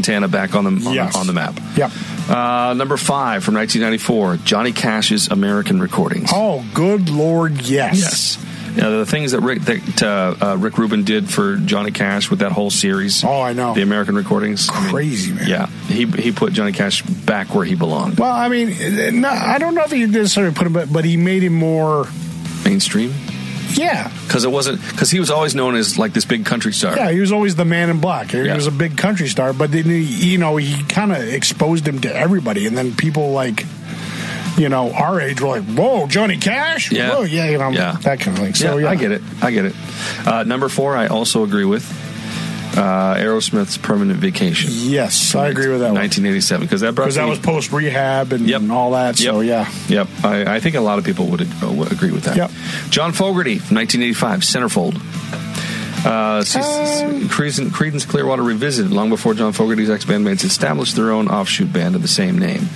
Santana back on the map. Yep. Number 5 from 1994, Johnny Cash's American Recordings. Oh, good Lord, yes. Yes. The things that Rick Rubin did for Johnny Cash with that whole series. Oh, I know. The American Recordings. Crazy, man. Yeah. He put Johnny Cash back where he belonged. Well, I mean, no, I don't know if he necessarily put him, but he made him more mainstream. Yeah. Because he was always known as like this big country star. Yeah, he was always the man in black. He was a big country star, but then he kind of exposed him to everybody, and then people like, our age were like, whoa, Johnny Cash? Yeah. Whoa, that kind of thing. So, I get it. Number 4, I also agree with Aerosmith's Permanent Vacation. Yes, I agree with that 1987, because that was post-rehab and all that, so Yep. I think a lot of people would agree with that. Yep. John Fogerty, 1985, Centerfold. Creedence Clearwater Revisited, long before John Fogerty's ex-bandmates established their own offshoot band of the same name.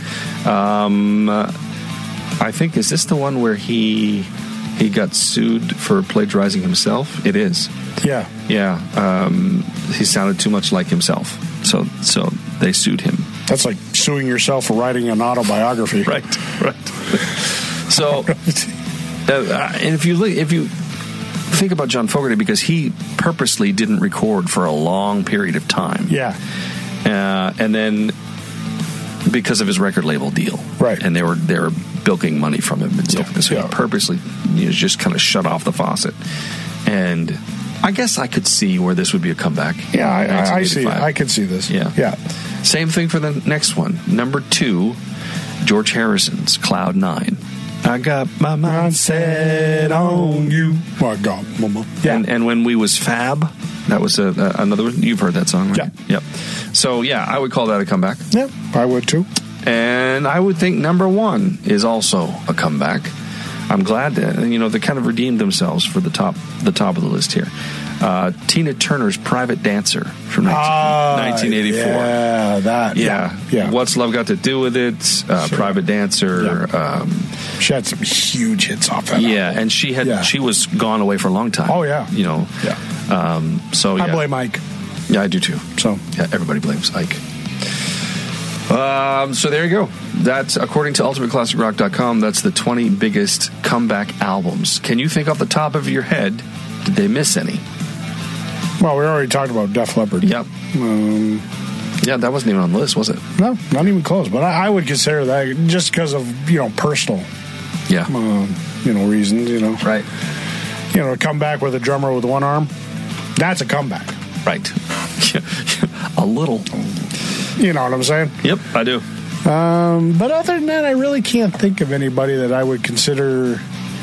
I think, is this the one where he got sued for plagiarizing himself? It is. Yeah. Yeah. He sounded too much like himself, so they sued him. That's like suing yourself for writing an autobiography. Right. So, and if you think about John Fogerty, because he purposely didn't record for a long period of time. Yeah. And then because of his record label deal. Right. And they were bilking money from him and stuff. So he purposely just kind of shut off the faucet. And I guess I could see where this would be a comeback. Yeah, I see. I could see this. Yeah. Same thing for the next one. Number 2, George Harrison's Cloud 9. I got my mind set on you. My God, mama. Yeah. And when we was fab, that was another one. You've heard that song, right? Yeah. Yep. So, I would call that a comeback. Yeah, I would too. And I would think number 1 is also a comeback. I'm glad that, they kind of redeemed themselves for the top of the list here. Tina Turner's Private Dancer from 1984. Yeah, that. Yeah. What's Love Got to Do with It? Private Dancer. Yeah. She had some huge hits off that. Yeah, and she was gone away for a long time. Oh, yeah. So, I blame Ike. Yeah, I do too. So, everybody blames Ike. So there you go. That's, according to UltimateClassicRock.com, that's the 20 biggest comeback albums. Can you think off the top of your head, did they miss any? Well, we already talked about Def Leppard. Yep. That wasn't even on the list, was it? No, not even close. But I would consider that just because of, personal reasons, Right. To come back with a drummer with one arm, that's a comeback. Right. A little. You know what I'm saying? Yep, I do. But other than that, I really can't think of anybody that I would consider,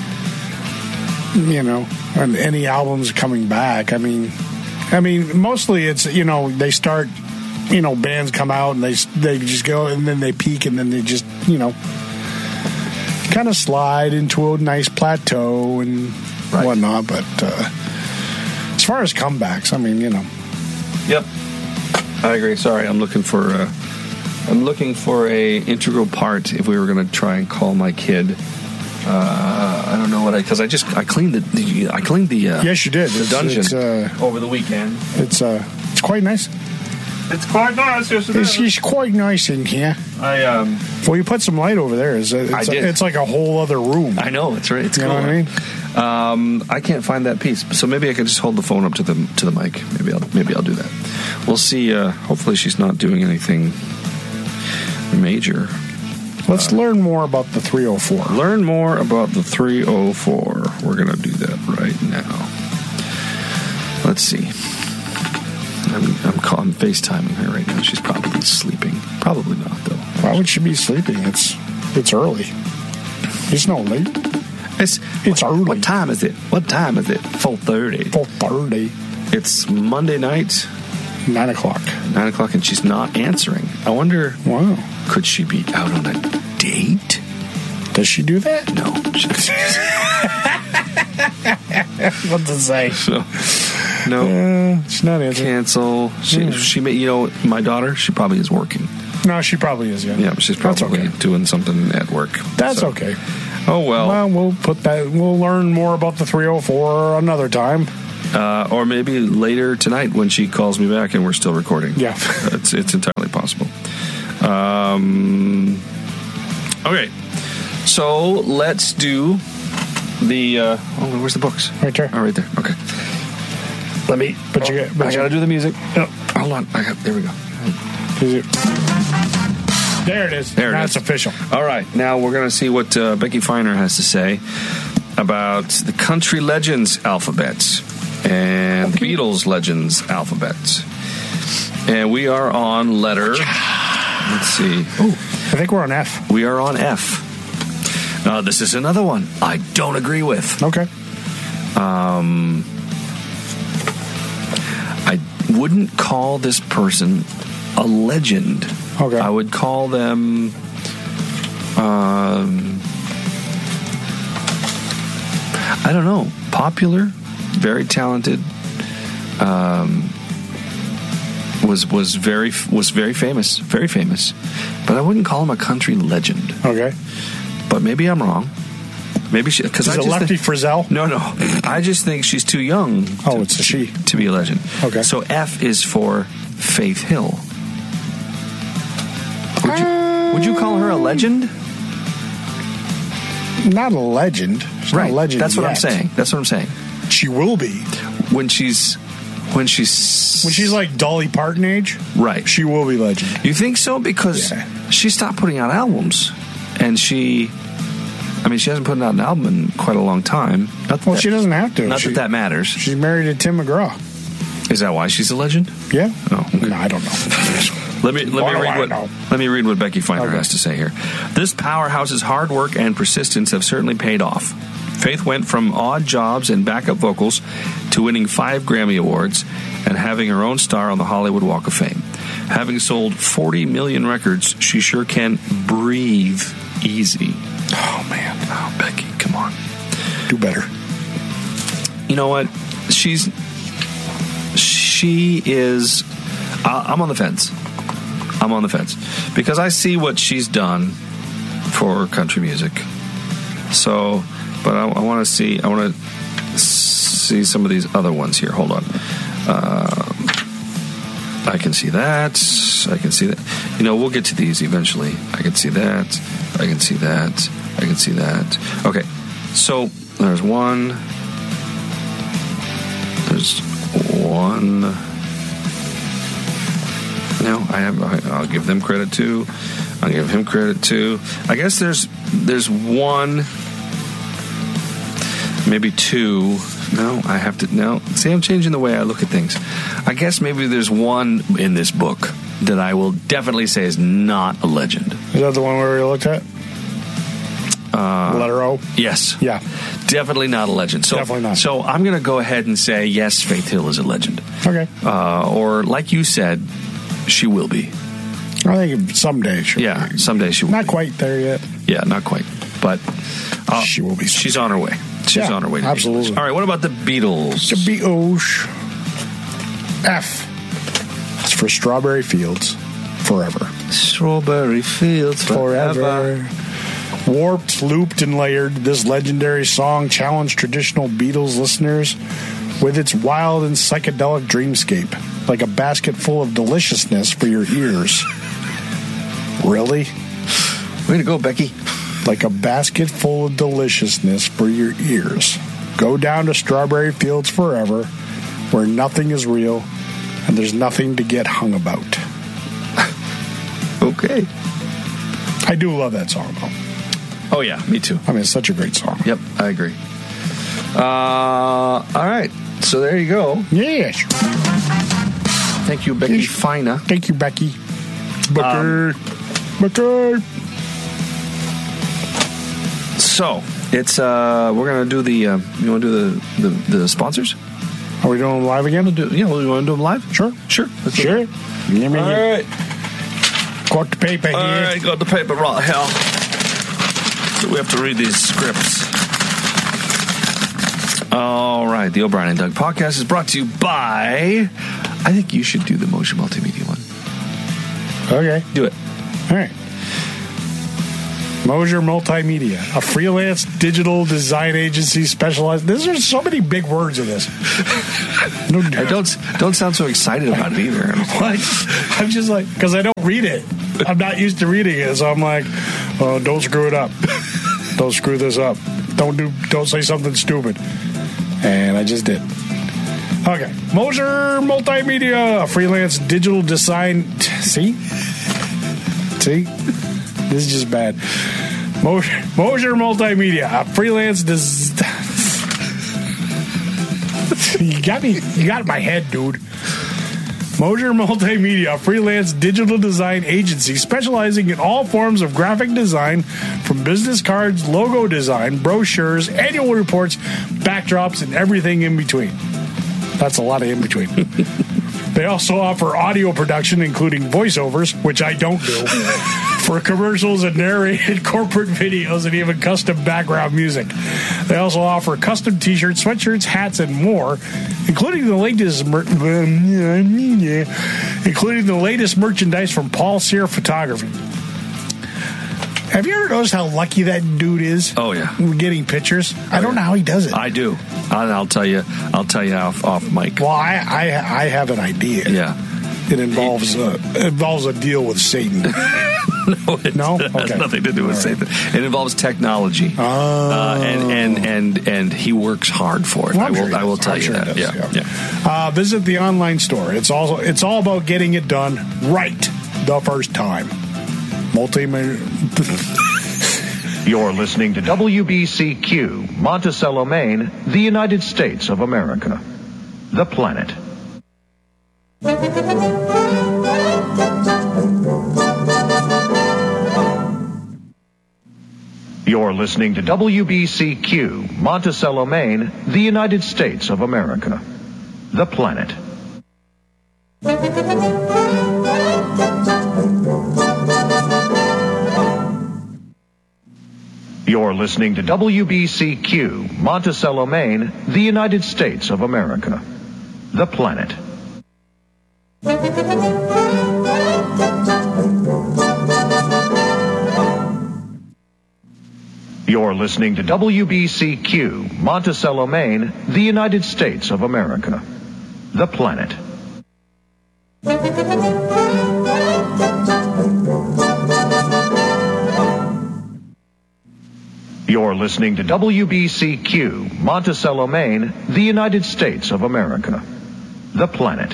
any albums coming back. I mean, mostly it's, they start, bands come out and they just go and then they peak and then they just, kind of slide into a nice plateau and whatnot. But as far as comebacks, Yep. I agree. Sorry, I'm looking for a integral part if we were going to try and call my kid. I don't know because I cleaned the yes, you did. The dungeon over the weekend. It's quite nice. It's quite nice. Yes, it is. It's quite nice in here. Well, you put some light over there. It's like a whole other room. I know. It's right. It's cool. You know what I mean? I can't find that piece, so maybe I can just hold the phone up to the mic. Maybe I'll do that. We'll see. Hopefully, she's not doing anything major. Let's learn more about the 304. Learn more about the 304. We're gonna do that right now. Let's see. I'm FaceTiming her right now. She's probably sleeping. Probably not, though. Why would she be sleeping? It's early. It's not late. It's early. What time is it? 4:30. 4:30. It's Monday night. 9 o'clock. 9 o'clock, and she's not answering. I wonder. Wow. Could she be out on a date? Does she do that? No. What to say? No. She's not answering. Cancel. She may. My daughter. She probably is working. No, she probably is. Yeah. Yeah, she's probably doing something at work. That's okay. Oh well. Well, we'll learn more about the 304 another time. Or maybe later tonight when she calls me back and we're still recording. Yeah. It's entirely possible. Okay. So let's do the... where's the books? Right there. Oh, right there. Okay. Let me... I got to do the music. Oh, hold on. There we go. There it is. That's official. All right. Now we're going to see what Becky Feiner has to say about the country legends alphabets and the Beatles legends alphabets. And we are on letter... Let's see. Oh, I think we're on F. We are on F. This is another one I don't agree with. Okay. I wouldn't call this person a legend. Okay. I would call them... I don't know. Popular, very talented. Was very famous, but I wouldn't call him a country legend. Okay, but maybe I'm wrong. Maybe she because is it Lefty Frizzell? No. I just think she's too young. It's a she to be a legend. Okay, so F is for Faith Hill. Would you call her a legend? Not a legend. She's right. Not a legend. That's what I'm saying. She will be when she's like Dolly Parton age, right? She will be legend. You think so? Because she stopped putting out albums, and she hasn't put out an album in quite a long time. She doesn't have to. Not that matters. She's married to Tim McGraw. Is that why she's a legend? Yeah. Oh, okay. No, I don't know. Let me read what Becky Feiner has to say here. This powerhouse's hard work and persistence have certainly paid off. Faith went from odd jobs and backup vocals to winning 5 Grammy Awards and having her own star on the Hollywood Walk of Fame. Having sold 40 million records, she sure can breathe easy. Oh, man. Oh, Becky, come on. Do better. You know what? She is... I'm on the fence. Because I see what she's done for country music. So... But I want to see some of these other ones here. Hold on. I can see that. We'll get to these eventually. I can see that. Okay. So there's one. No, I'll give them credit too. I'll give him credit too. I guess there's one. Maybe 2. No, I have to... No. See, I'm changing the way I look at things. I guess maybe there's one in this book that I will definitely say is not a legend. Is that the one where we looked at? Letter O? Yes. Yeah. Definitely not a legend. Definitely not. So I'm going to go ahead and say, yes, Faith Hill is a legend. Okay. Or, like you said, she will be. I think someday she will be. Someday she will Not quite there yet. Yeah, not quite. But she will be. She's on her way. She's on her way to absolutely. All right, what about the Beatles? The Beatles. F. It's for Strawberry Fields Forever. Strawberry Fields Forever. Warped, looped, and layered, this legendary song challenged traditional Beatles listeners with its wild and psychedelic dreamscape, like a basket full of deliciousness for your ears. Really? Way to go, Becky. Like a basket full of deliciousness for your ears. Go down to Strawberry Fields Forever, where nothing is real and there's nothing to get hung about. Okay. I do love that song, though. Oh, yeah, me too. It's such a great song. Yep, I agree. All right, so there you go. Yes. Thank you, Becky Feiner. Thank you, Becky. Becky. So it's we're gonna do the. You want to do the sponsors? Are we doing them live again? We want to do them live? Sure. Sure. All right. Got the paper here. All right, got the paper right here. So we have to read these scripts. All right, the O'Brien and Doug podcast is brought to you by... I think you should do the Motion Multimedia one. Okay. Do it. All right. Mosier Multimedia, a freelance digital design agency specialized. There's so many big words in this. No, don't sound so excited about it either. What? I'm just like, because I don't read it. I'm not used to reading it, so I'm like, oh, don't screw it up. Don't screw this up. Don't say something stupid. And I just did. Okay. Mosier Multimedia, a freelance digital design. See? This is just bad. Mosier Multimedia, a freelance You got in my head, dude. Mosier Multimedia, a freelance digital design agency specializing in all forms of graphic design, from business cards, logo design, brochures, annual reports, backdrops, and everything in between. That's a lot of in between. They also offer audio production, including voiceovers, which I don't do, for commercials and narrated corporate videos, and even custom background music. They also offer custom t-shirts, sweatshirts, hats, and more, including the latest merchandise from Paul Cyr Photography. Have you ever noticed how lucky that dude is? Oh yeah, getting pictures. I don't know how he does it. I do. I'll tell you off mic. Well, I have an idea. Yeah, it involves a deal with Satan. No, it has nothing to do with Satan. It involves technology, and he works hard for it. Well, I will tell you that. Yeah. Visit the online store. It's all about getting it done right the first time. You're listening to WBCQ, Monticello, Maine, the United States of America, the planet. You're listening to WBCQ, Monticello, Maine, the United States of America, the planet. You're listening to WBCQ, Monticello, Maine, the United States of America, the planet. You're listening to WBCQ, Monticello, Maine, the United States of America, the planet. You're listening to WBCQ, Monticello, Maine, the United States of America, the planet.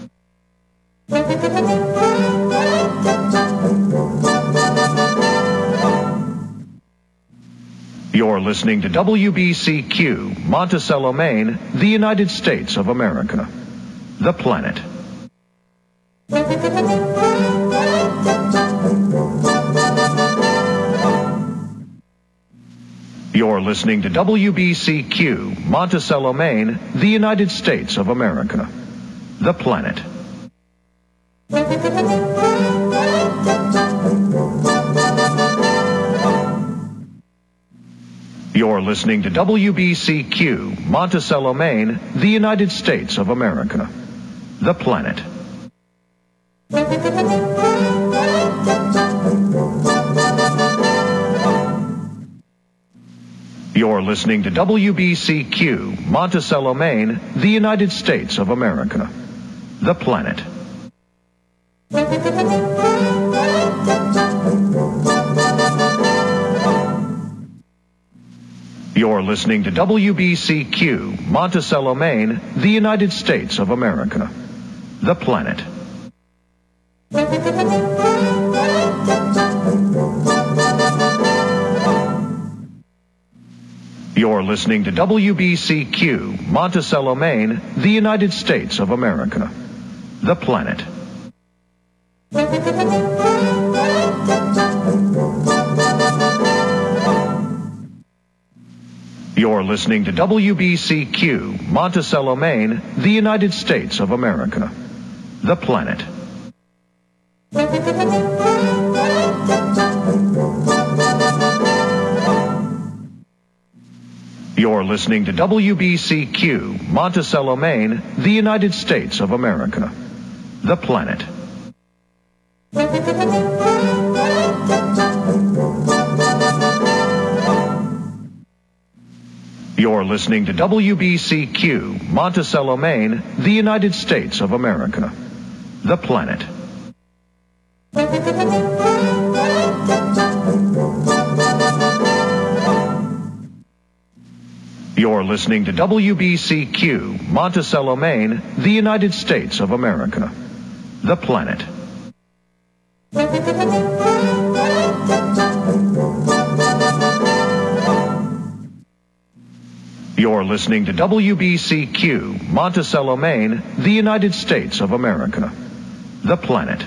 You're listening to WBCQ, Monticello, Maine, the United States of America, the planet. You're listening to WBCQ, Monticello, Maine, the United States of America, the planet. You're listening to WBCQ, Monticello, Maine, the United States of America, the planet. You're listening to WBCQ, Monticello, Maine, the United States of America, the planet. You're listening to WBCQ, Monticello, Maine, the United States of America, the planet. You're listening to WBCQ, Monticello, Maine, the United States of America, the planet. You're listening to WBCQ, Monticello, Maine, the United States of America, the planet. You're listening to WBCQ, Monticello, Maine, the United States of America, the planet. You're listening to WBCQ, Monticello, Maine, the United States of America. The Planet. You're listening to WBCQ, Monticello, Maine, the United States of America. The Planet. You're listening to WBCQ, Monticello, Maine, the United States of America. The Planet.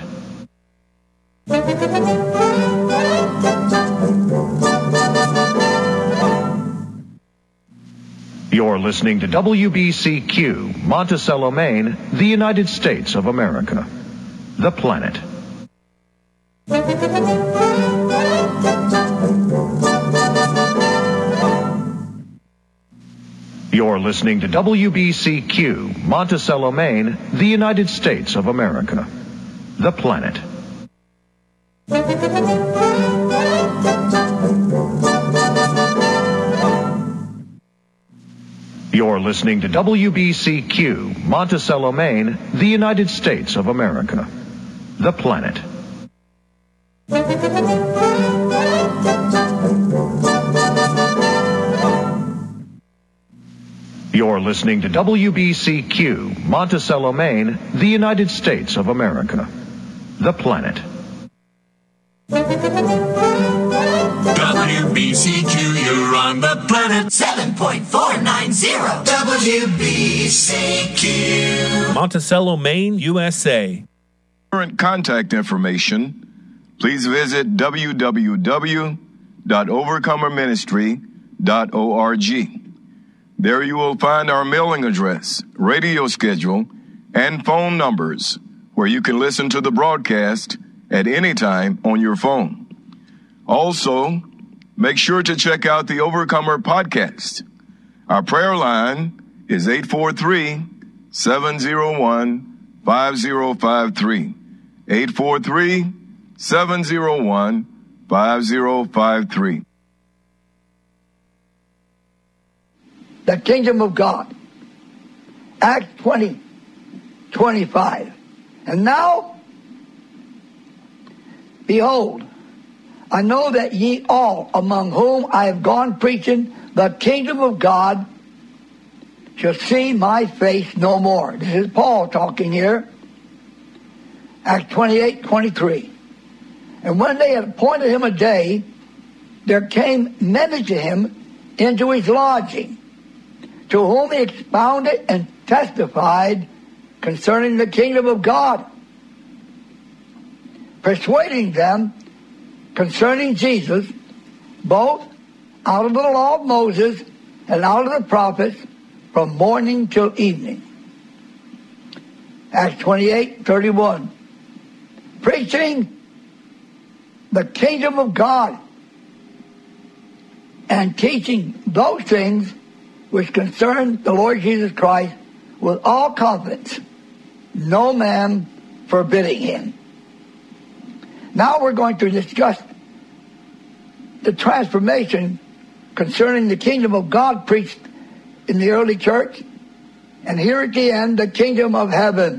You're listening to WBCQ, Monticello, Maine, the United States of America. The Planet. You're listening to WBCQ, Monticello, Maine, the United States of America. The Planet. You're listening to WBCQ, Monticello, Maine, the United States of America. The Planet. You're listening to WBCQ, Monticello, Maine, the United States of America. The Planet. WBCQ, you're on the planet. 7.490 WBCQ. Monticello, Maine, USA. Current contact information, please visit www.overcomerministry.org. There you will find our mailing address, radio schedule, and phone numbers where you can listen to the broadcast at any time on your phone. Also, make sure to check out the Overcomer podcast. Our prayer line is 843-701-5053. 843-701-5053. The kingdom of God. Acts 20:25. And now, behold, I know that ye all among whom I have gone preaching the kingdom of God shall see my face no more. This is Paul talking here. Acts 28:23. And when they had appointed him a day, there came many to him into his lodging, to whom he expounded and testified concerning the kingdom of God, persuading them concerning Jesus, both out of the law of Moses and out of the prophets, from morning till evening. Acts 28:31. Preaching the kingdom of God and teaching those things which concern the Lord Jesus Christ with all confidence, no man forbidding him. Now we're going to discuss the transformation concerning the kingdom of God preached in the early church, and here at the end, the kingdom of heaven.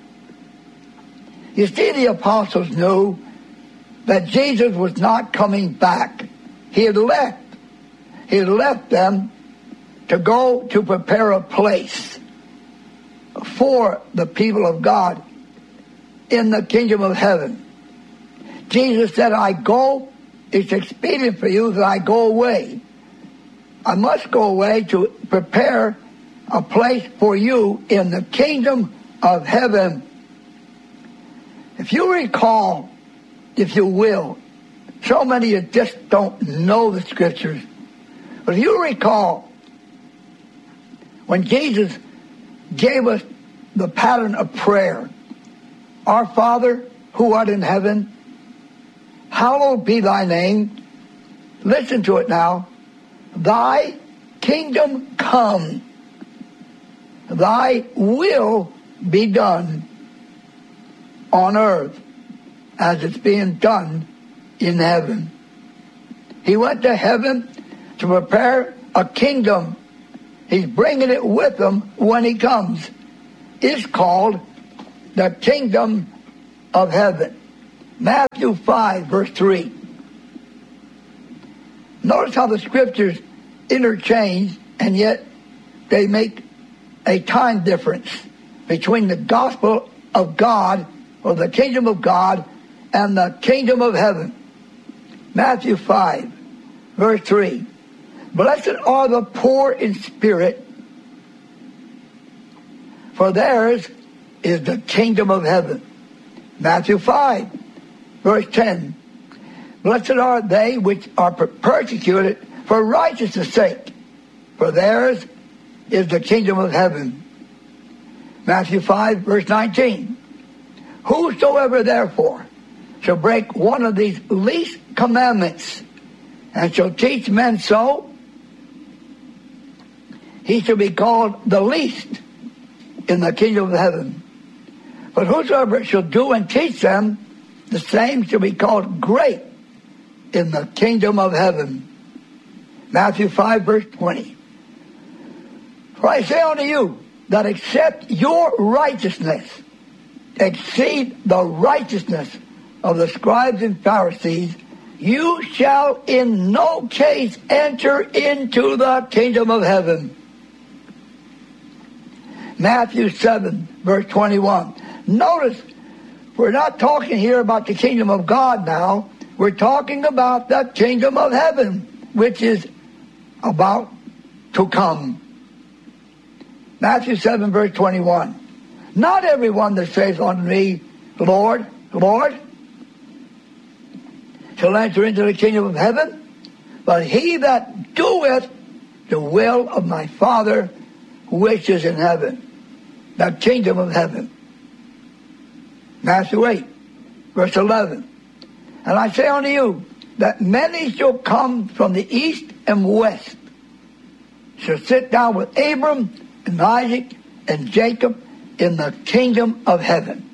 You see, the apostles knew that Jesus was not coming back. He had left. He had left them to go to prepare a place for the people of God in the kingdom of heaven. Jesus said, I go, it's expedient for you that I go away. I must go away to prepare a place for you in the kingdom of heaven. If you recall, if you will, so many of you just don't know the scriptures, but if you recall, when Jesus gave us the pattern of prayer, our Father who art in heaven, hallowed be thy name. Listen to it now. Thy kingdom come. Thy will be done on earth as it's being done in heaven. He went to heaven to prepare a kingdom he's bringing it with him when he comes, is called the kingdom of heaven. Matthew 5, verse 3. Notice how the scriptures interchange, and yet they make a time difference between the gospel of God, or the kingdom of God, and the kingdom of heaven. Matthew 5, verse 3. Blessed are the poor in spirit, for theirs is the kingdom of heaven. Matthew 5, verse 10. Blessed are they which are persecuted for righteousness' sake, for theirs is the kingdom of heaven. Matthew 5, verse 19. Whosoever therefore shall break one of these least commandments and shall teach men so, he shall be called the least in the kingdom of heaven. But whosoever shall do and teach them, the same shall be called great in the kingdom of heaven. Matthew 5, verse 20. For I say unto you, that except your righteousness exceed the righteousness of the scribes and Pharisees, you shall in no case enter into the kingdom of heaven. Matthew 7, verse 21. Notice, we're not talking here about the kingdom of God now. We're talking about the kingdom of heaven, which is about to come. Matthew 7, verse 21. Not everyone that saith unto me, Lord, Lord, shall enter into the kingdom of heaven, but he that doeth the will of my Father which is in heaven. The kingdom of heaven. Matthew 8, verse 11. And I say unto you, that many shall come from the east and west, shall sit down with Abram and Isaac and Jacob in the kingdom of heaven.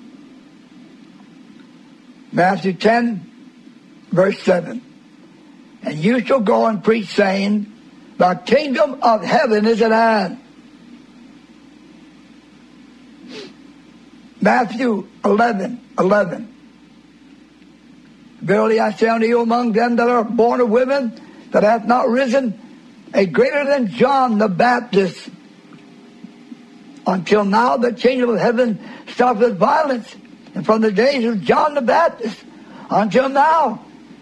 Matthew 10, verse 7. And you shall go and preach, saying, the kingdom of heaven is at hand. Matthew 11, 11. Verily I say unto you, among them that are born of women, that hath not risen a greater than John the Baptist. Until now the kingdom of heaven suffereth violence, and from the days of John the Baptist until now,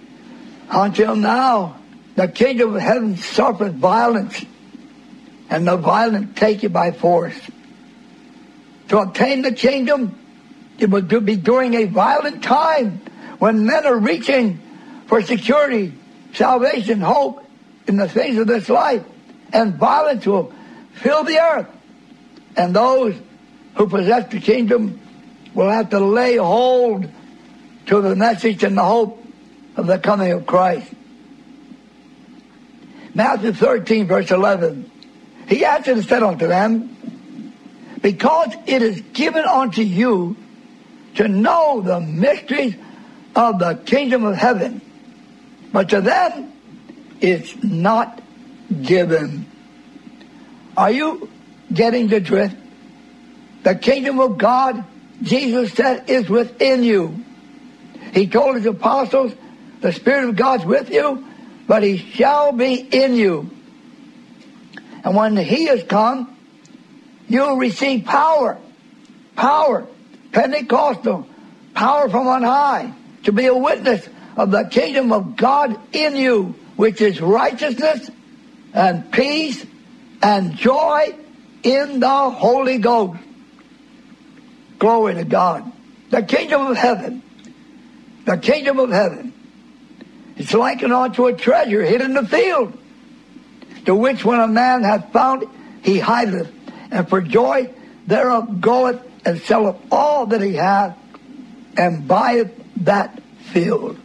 the kingdom of heaven suffereth violence, and the violent take it by force. To obtain the kingdom, it will be during a violent time when men are reaching for security, salvation, hope in the things of this life, and violence will fill the earth. And those who possess the kingdom will have to lay hold to the message and the hope of the coming of Christ. Matthew 13, verse 11. He answered and said unto them, because it is given unto you to know the mysteries of the kingdom of heaven, but to them it's not given. Are you getting the drift? The kingdom of God, Jesus said, is within you. He told his apostles, the Spirit of God's with you, but he shall be in you. And when he has come, you'll receive power, Pentecostal, power from on high, to be a witness of the kingdom of God in you, which is righteousness and peace and joy in the Holy Ghost. Glory to God. The kingdom of heaven. The kingdom of heaven. It's likened unto a treasure hid in the field, to which when a man hath found it, he hideth, and for joy thereof goeth and selleth all that he hath, and buyeth that field.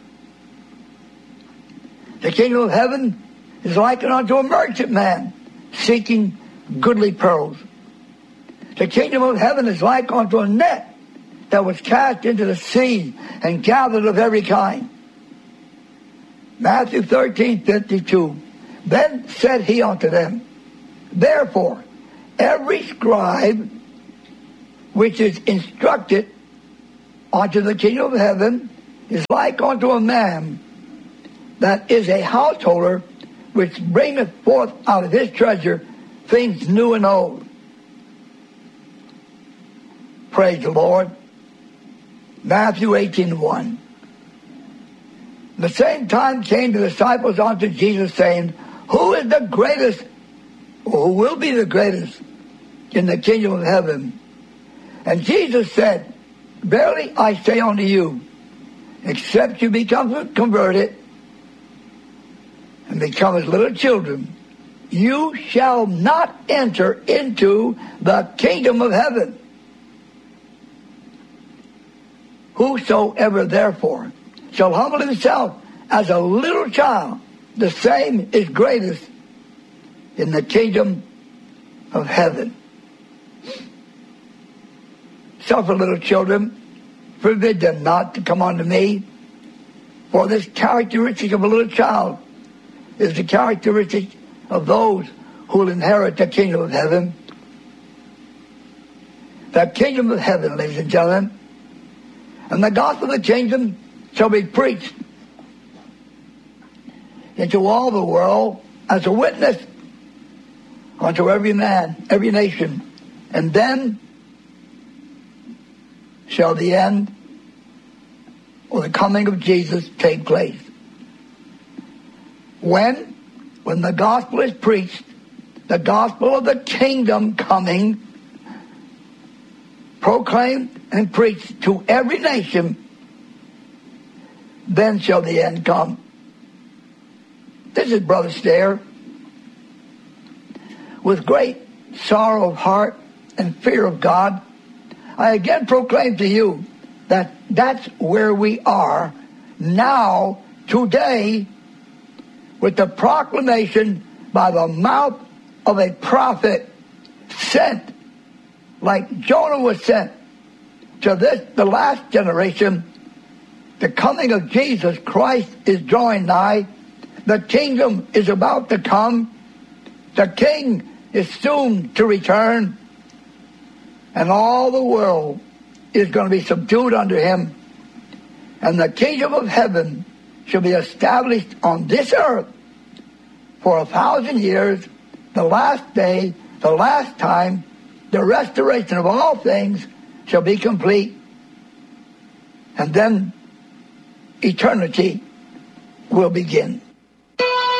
The kingdom of heaven is likened unto a merchant man seeking goodly pearls. The kingdom of heaven is like unto a net that was cast into the sea and gathered of every kind. Matthew 13, 52. Then said he unto them, Therefore, every scribe which is instructed unto the kingdom of heaven is like unto a man that is a householder, which bringeth forth out of his treasure things new and old. Praise the Lord. Matthew 18:1. The same time came the disciples unto Jesus, saying, Who is the greatest, or who will be the greatest in the kingdom of heaven? And Jesus said, Verily I say unto you, except you become converted and become as little children, you shall not enter into the kingdom of heaven. Whosoever therefore shall humble himself as a little child, the same is greatest in the kingdom of heaven. Suffer little children, forbid them not to come unto me, for this characteristic of a little child is the characteristic of those who will inherit the kingdom of heaven. The kingdom of heaven, ladies and gentlemen, and the gospel of the kingdom shall be preached into all the world as a witness unto every man, every nation, and then shall the end or the coming of Jesus take place. When the gospel is preached, the gospel of the kingdom coming, proclaimed and preached to every nation, then shall the end come. This is Brother Stair. With great sorrow of heart and fear of God, I again proclaim to you that that's where we are now, today, with the proclamation by the mouth of a prophet sent, like Jonah was sent to this, the last generation. The coming of Jesus Christ is drawing nigh. The kingdom is about to come. The king is soon to return. And all the world is going to be subdued under him. And the kingdom of heaven shall be established on this earth for 1,000 years, the last day, the last time, the restoration of all things shall be complete. And then eternity will begin.